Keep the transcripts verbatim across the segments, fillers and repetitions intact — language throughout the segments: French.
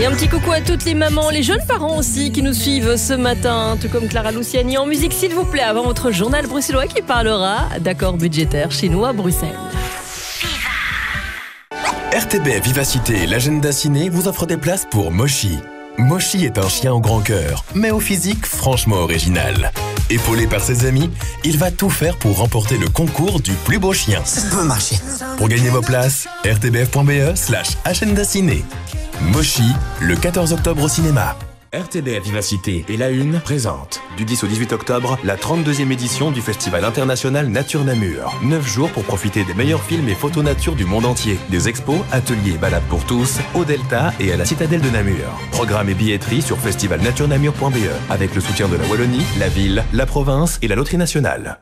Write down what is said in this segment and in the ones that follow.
Et un petit coucou à toutes les mamans, les jeunes parents aussi qui nous suivent ce matin, tout comme Clara Luciani en musique, s'il vous plaît, avant votre journal bruxellois qui parlera d'accords budgétaires chez nous à Bruxelles. R T B Vivacité et l'agenda ciné vous offrent des places pour Moshi. Moshi est un chien au grand cœur, mais au physique franchement original. Épaulé par ses amis, il va tout faire pour remporter le concours du plus beau chien. Ça peut marcher. Pour gagner vos places, r t b f point b e slash agenda ciné. Moshi, le quatorze octobre au cinéma. R T B Vivacité et La Une présente du dix au dix-huit octobre la trente-deuxième édition du Festival international Nature Namur. neuf jours pour profiter des meilleurs films et photos nature du monde entier. Des expos, ateliers et balades pour tous au Delta et à la citadelle de Namur. Programme et billetterie sur festival nature namur point b e avec le soutien de la Wallonie, la ville, la province et la loterie nationale.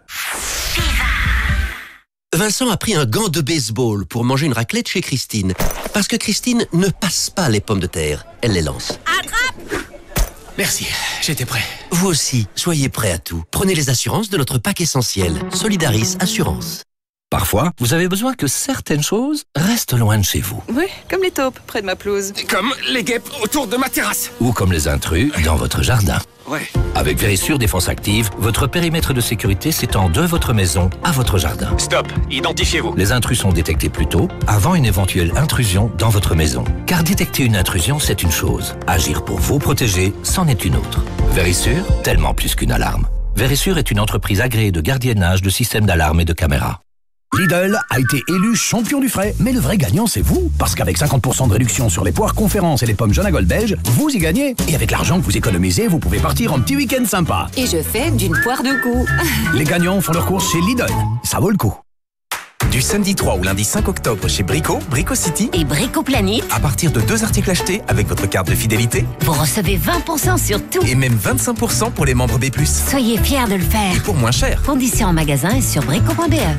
Vincent a pris un gant de baseball pour manger une raclette chez Christine. Parce que Christine ne passe pas les pommes de terre, elle les lance. Attrape! Merci, j'étais prêt. Vous aussi, soyez prêts à tout. Prenez les assurances de notre pack essentiel. Solidaris Assurance. Parfois, vous avez besoin que certaines choses restent loin de chez vous. Oui, comme les taupes près de ma pelouse. Comme les guêpes autour de ma terrasse. Ou comme les intrus dans votre jardin. Ouais. Avec Vérissure Défense Active, votre périmètre de sécurité s'étend de votre maison à votre jardin. Stop, identifiez-vous. Les intrus sont détectés plus tôt, avant une éventuelle intrusion dans votre maison. Car détecter une intrusion, c'est une chose. Agir pour vous protéger, c'en est une autre. Vérissure, tellement plus qu'une alarme. Vérissure est une entreprise agréée de gardiennage de systèmes d'alarme et de caméras. Lidl a été élu champion du frais, mais le vrai gagnant c'est vous, parce qu'avec cinquante pour cent de réduction sur les poires conférences et les pommes Jonagol belge, vous y gagnez. Et avec l'argent que vous économisez, vous pouvez partir en petit week-end sympa. Et je fais d'une poire deux coups. Les gagnants font leurs courses chez Lidl, ça vaut le coup. Du samedi trois au lundi cinq octobre chez Brico, Brico City et Brico Planet. À partir de deux articles achetés avec votre carte de fidélité, vous recevez vingt pour cent sur tout. Et même vingt-cinq pour cent pour les membres B plus. Soyez fiers de le faire. Et pour moins cher. Conditions en magasin et sur brico point b e.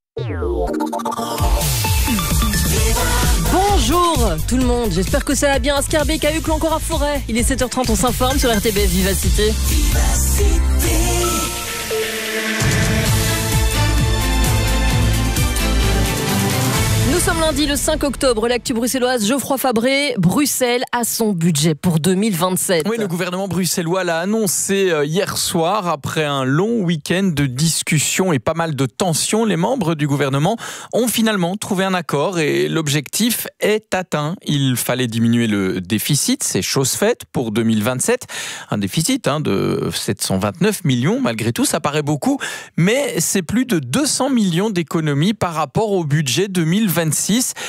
Bonjour tout le monde, j'espère que ça va bien. Scarbeck a eu que encore à Forêt. Il est sept heures trente, on s'informe sur R T B Vivacité. Vivacité. Nous sommes lundi le cinq octobre, l'actu bruxelloise Geoffroy Fabré, Bruxelles a son budget pour deux mille vingt-sept. Oui, le gouvernement bruxellois l'a annoncé hier soir après un long week-end de discussions et pas mal de tensions. Les membres du gouvernement ont finalement trouvé un accord et l'objectif est atteint. Il fallait diminuer le déficit, c'est chose faite pour deux mille vingt-sept. Un déficit hein, de sept cent vingt-neuf millions, malgré tout, ça paraît beaucoup, mais c'est plus de deux cents millions d'économies par rapport au budget deux mille vingt-six.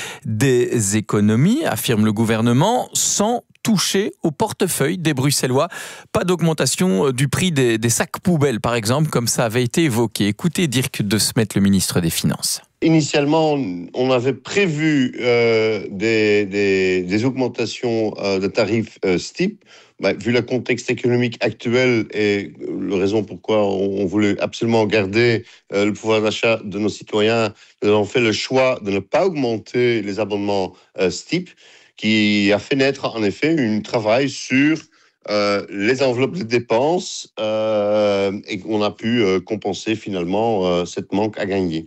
Des économies, affirme le gouvernement, sans toucher au portefeuille des Bruxellois. Pas d'augmentation du prix des, des sacs poubelles, par exemple, comme ça avait été évoqué. Écoutez Dirk De Smet, le ministre des Finances. Initialement, on avait prévu euh, des, des, des augmentations euh, de tarifs euh, S T I P. Bah, vu le contexte économique actuel et la raison pourquoi on voulait absolument garder euh, le pouvoir d'achat de nos citoyens, nous avons fait le choix de ne pas augmenter les abonnements euh, S T I P, qui a fait naître en effet un travail sur euh, les enveloppes de dépenses euh, et on a pu euh, compenser finalement euh, cette manque à gagner.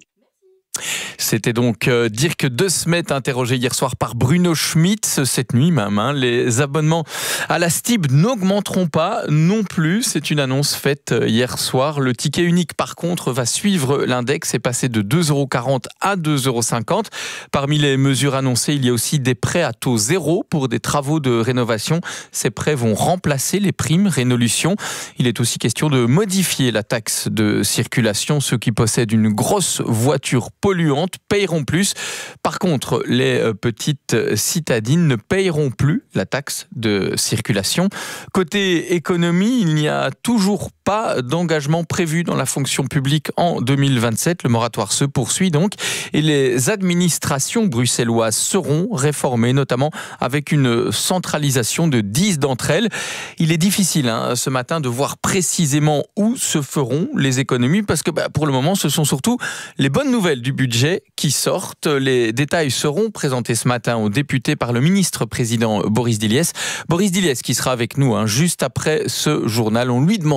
C'était donc euh, Dirk De Smet, interrogé hier soir par Bruno Schmitz, cette nuit même. Hein, les abonnements à la S T I B n'augmenteront pas non plus. C'est une annonce faite hier soir. Le ticket unique, par contre, va suivre l'index et passer de deux euros quarante à deux euros cinquante. Parmi les mesures annoncées, il y a aussi des prêts à taux zéro pour des travaux de rénovation. Ces prêts vont remplacer les primes Rénolution. Il est aussi question de modifier la taxe de circulation. Ceux qui possèdent une grosse voiture polluante payeront plus. Par contre, les petites citadines ne payeront plus la taxe de circulation. Côté économie, il n'y a toujours pas d'engagement prévu dans la fonction publique en deux mille vingt-sept. Le moratoire se poursuit donc et les administrations bruxelloises seront réformées, notamment avec une centralisation de dix d'entre elles. Il est difficile hein, ce matin de voir précisément où se feront les économies parce que bah, pour le moment, ce sont surtout les bonnes nouvelles du budget qui sortent. Les détails seront présentés ce matin aux députés par le ministre-président Boris Diliès. Boris Diliès qui sera avec nous hein, juste après ce journal. On lui demandera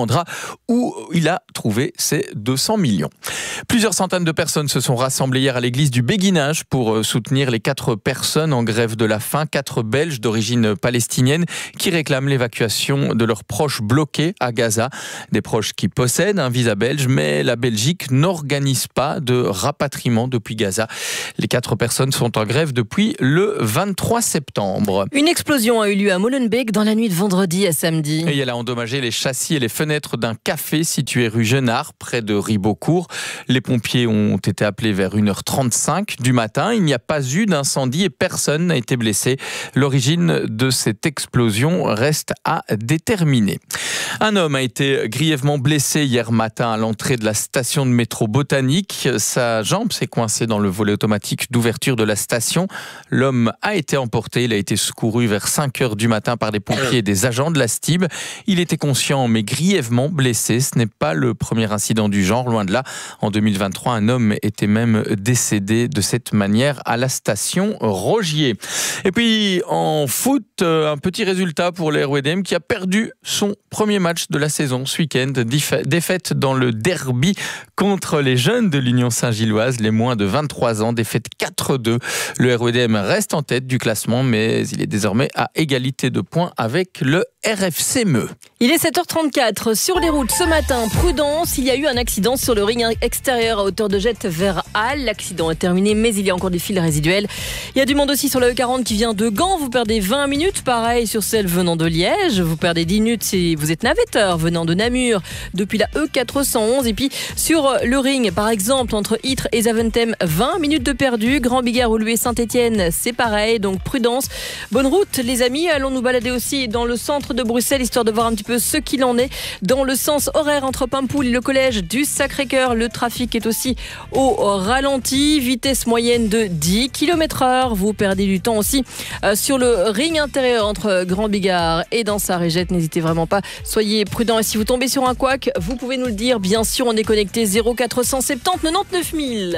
où il a trouvé ses deux cents millions. Plusieurs centaines de personnes se sont rassemblées hier à l'église du Béguinage pour soutenir les quatre personnes en grève de la faim, quatre Belges d'origine palestinienne qui réclament l'évacuation de leurs proches bloqués à Gaza. Des proches qui possèdent un visa belge, mais la Belgique n'organise pas de rapatriement depuis Gaza. Les quatre personnes sont en grève depuis le vingt-trois septembre. Une explosion a eu lieu à Molenbeek dans la nuit de vendredi à samedi. Et elle a endommagé les châssis et les fenêtres d'un café situé rue Genard, près de Ribeaucourt. Les pompiers ont été appelés vers une heure trente-cinq du matin. Il n'y a pas eu d'incendie et personne n'a été blessé. L'origine de cette explosion reste à déterminer. Un homme a été grièvement blessé hier matin à l'entrée de la station de métro Botanique. Sa jambe s'est coincée dans le volet automatique d'ouverture de la station. L'homme a été emporté. Il a été secouru vers cinq heures du matin par des pompiers et des agents de la S T I B. Il était conscient mais grièvement blessé. Ce n'est pas le premier incident du genre, loin de là. En deux mille vingt-trois, un homme était même décédé de cette manière à la station Rogier. Et puis en foot, un petit résultat pour l'R W D M qui a perdu son premier match de la saison ce week-end. Défaite dans le derby contre les jeunes de l'Union Saint-Gilloise, les moins de vingt-trois ans, défaite quatre deux. Le R W D M reste en tête du classement, mais il est désormais à égalité de points avec le R F C Meux. Il est sept heures trente-quatre. Sur les routes ce matin, prudence, il y a eu un accident sur le ring extérieur à hauteur de Jette vers Halle. L'accident est terminé, mais il y a encore des fils résiduels. Il y a du monde aussi sur la E quarante qui vient de Gand. Vous perdez vingt minutes. Pareil sur celle venant de Liège. Vous perdez dix minutes si vous êtes navetteur venant de Namur depuis la E quatre cent onze. Et puis sur le ring, par exemple, entre Ytre et Zaventem, vingt minutes de perdu. Grand Bigard ou Louis Saint-Étienne, c'est pareil. Donc prudence. Bonne route, les amis. Allons nous balader aussi dans le centre de Bruxelles, histoire de voir un petit peu ce qu'il en est. Dans le sens horaire entre Paimpol et le collège du Sacré-Cœur, le trafic est aussi au ralenti. Vitesse moyenne de dix kilomètres heure. Vous perdez du temps aussi euh, sur le ring intérieur entre Grand Bigard et dans Sarrégette. N'hésitez vraiment pas, soyez prudents. Et si vous tombez sur un couac, vous pouvez nous le dire. Bien sûr, on est connecté zéro quatre cent soixante-dix quatre-vingt-dix-neuf mille.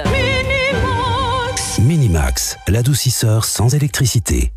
Minimax. Minimax, l'adoucisseur sans électricité.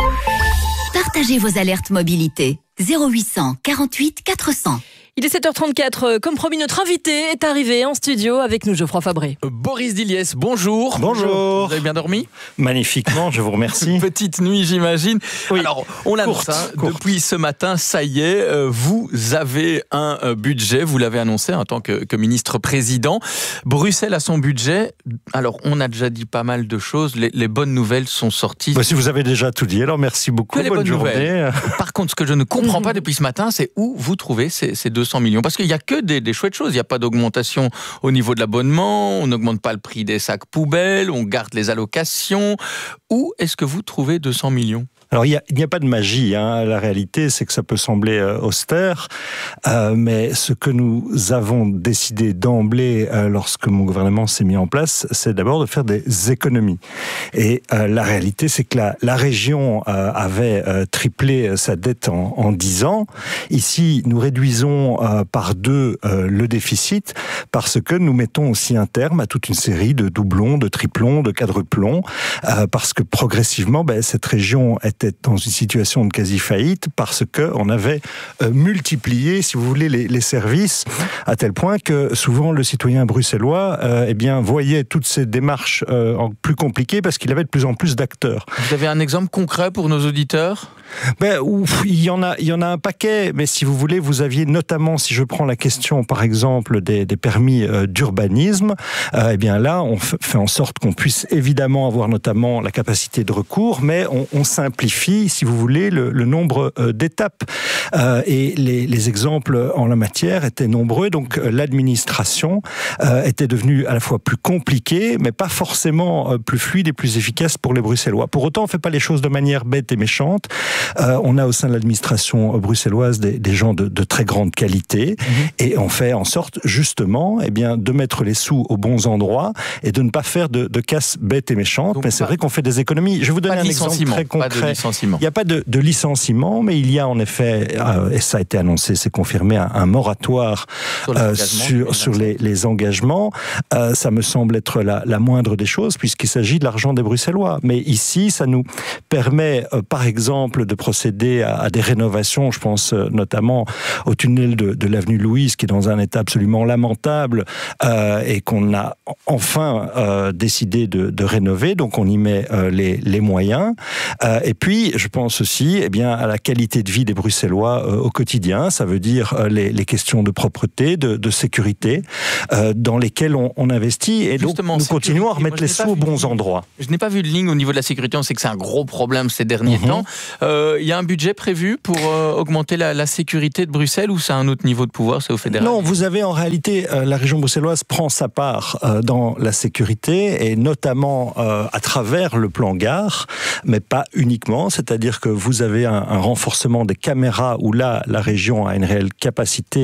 Partagez vos alertes mobilité. zéro huit cent quarante-huit quatre cents. Il est sept heures trente-quatre. Comme promis, notre invité est arrivé en studio avec nous, Geoffroy Fabré. Boris Diliès, bonjour. Bonjour. Vous avez bien dormi ? Magnifiquement, je vous remercie. Petite nuit, j'imagine. Oui. Alors, on l'annonce, hein, depuis ce matin, ça y est, euh, vous avez un euh, budget, vous l'avez annoncé en tant que, que ministre-président. Bruxelles a son budget. Alors, on a déjà dit pas mal de choses. Les, les bonnes nouvelles sont sorties. Bah, si vous avez déjà tout dit, alors merci beaucoup. Que les bonne bonnes journée. Nouvelles. Par contre, ce que je ne comprends pas depuis ce matin, c'est où vous trouvez ces, ces deux cents millions. Parce qu'il n'y a que des, des chouettes choses. Il n'y a pas d'augmentation au niveau de l'abonnement, on n'augmente pas le prix des sacs poubelles, on garde les allocations. Où est-ce que vous trouvez deux cents millions ? Alors, il n'y a, a pas de magie. Hein. La réalité, c'est que ça peut sembler euh, austère, euh, mais ce que nous avons décidé d'emblée euh, lorsque mon gouvernement s'est mis en place, c'est d'abord de faire des économies. Et euh, la réalité, c'est que la, la région euh, avait euh, triplé sa dette en, en dix ans. Ici, nous réduisons euh, par deux euh, le déficit parce que nous mettons aussi un terme à toute une série de doublons, de triplons, de quadruplons, euh, parce que progressivement, ben, cette région est était dans une situation de quasi-faillite parce qu'on avait euh, multiplié, si vous voulez, les, les services à tel point que souvent le citoyen bruxellois euh, eh bien, voyait toutes ces démarches euh, plus compliquées parce qu'il avait de plus en plus d'acteurs. Vous avez un exemple concret pour nos auditeurs ? Ben, ouf, il y en a, il y en a un paquet, mais si vous voulez, vous aviez notamment, si je prends la question, par exemple, des, des permis euh, d'urbanisme, euh, eh bien là, on f- fait en sorte qu'on puisse évidemment avoir notamment la capacité de recours, mais on, on simplifie, si vous voulez, le, le nombre euh, d'étapes. Euh, et les, les exemples en la matière étaient nombreux, donc euh, l'administration euh, était devenue à la fois plus compliquée, mais pas forcément euh, plus fluide et plus efficace pour les Bruxellois. Pour autant, on ne fait pas les choses de manière bête et méchante. Euh, on a au sein de l'administration bruxelloise des, des gens de, de très grande qualité, mmh. et on fait en sorte justement eh bien, de mettre les sous aux bons endroits et de ne pas faire de, de casse bête et méchante. Donc mais c'est pas, vrai qu'on fait des économies. Je vais vous donner un exemple très concret. Il n'y a pas de, de licenciement, mais il y a en effet euh, et ça a été annoncé, c'est confirmé, un, un moratoire sur, euh, sur, sur les, les engagements. Euh, ça me semble être la, la moindre des choses, puisqu'il s'agit de l'argent des Bruxellois. Mais ici, ça nous permet, euh, par exemple, de procéder à, à des rénovations. Je pense euh, notamment au tunnel de, de l'avenue Louise, qui est dans un état absolument lamentable, euh, et qu'on a enfin euh, décidé de, de rénover. Donc, on y met euh, les, les moyens. Euh, et puis, je pense aussi eh bien, à la qualité de vie des Bruxellois euh, au quotidien. Ça veut dire euh, les, les questions de propreté, de, de sécurité, euh, dans lesquelles on, on investit. Et Justement, donc, nous continuons à remettre moi, les sous aux bons endroits. Je n'ai pas vu de ligne au niveau de la sécurité. On sait que c'est un gros problème ces derniers mmh. temps. Il euh, y a un budget prévu pour euh, augmenter la, la sécurité de Bruxelles, ou c'est un autre niveau de pouvoir, c'est au fédéral? Non, vous avez en réalité, euh, la région bruxelloise prend sa part euh, dans la sécurité, et notamment euh, à travers le plan gare, mais pas uniquement. C'est-à-dire que vous avez un, un renforcement des caméras où là, la région a une réelle capacité